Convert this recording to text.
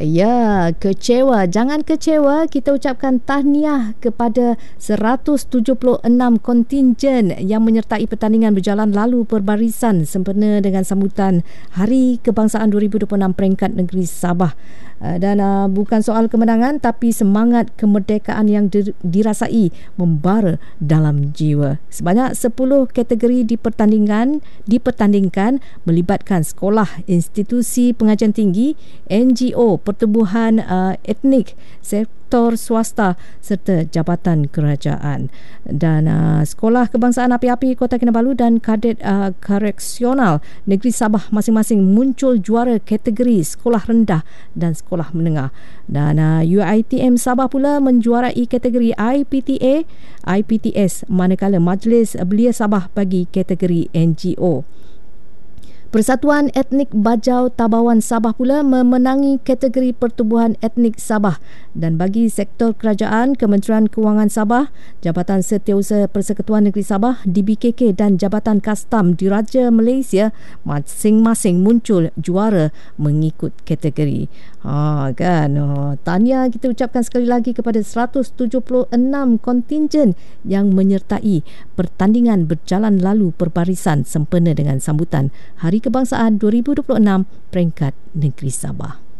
Ya, kecewa. Jangan kecewa. Kita ucapkan tahniah kepada 176 kontingen yang menyertai pertandingan berjalan lalu perbarisan sempena dengan sambutan Hari Kebangsaan 2026 peringkat negeri Sabah. Dan bukan soal kemenangan, tapi semangat kemerdekaan yang dirasai membara dalam jiwa. Sebanyak 10 kategori dipertandingkan melibatkan sekolah, institusi pengajian tinggi, NGO, pertubuhan etnik, sektor swasta serta jabatan kerajaan. Dan Sekolah Kebangsaan Api-Api Kota Kinabalu dan Kadet Koreksional Negeri Sabah masing-masing muncul juara kategori sekolah rendah dan sekolah menengah. Dan UiTM Sabah pula menjuarai kategori IPTA, IPTS, manakala Majlis Belia Sabah bagi kategori NGO. Persatuan Etnik Bajau Tabawan Sabah pula memenangi kategori Pertubuhan Etnik Sabah. Dan bagi sektor kerajaan, Kementerian Kewangan Sabah, Jabatan Setiausaha Persekutuan Negeri Sabah, DBKK dan Jabatan Kastam Diraja Malaysia masing-masing muncul juara mengikut kategori. Tahniah kita ucapkan sekali lagi kepada 176 kontingen yang menyertai pertandingan berjalan lalu perbarisan sempena dengan sambutan Hari Kebangsaan 2026 peringkat negeri Sabah.